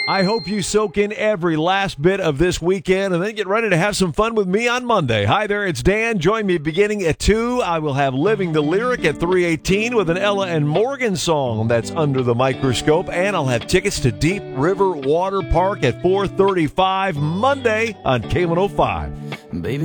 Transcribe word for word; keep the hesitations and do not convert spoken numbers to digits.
I hope you soak in every last bit of this weekend and then get ready to have some fun with me on Monday. Hi there, it's Dan. Join me beginning at two. I will have Living the Lyric at three eighteen with an Ella and Morgan song that's Under the Microscope. And I'll have tickets to Deep River Water Park at four thirty-five Monday on K one oh five. Baby.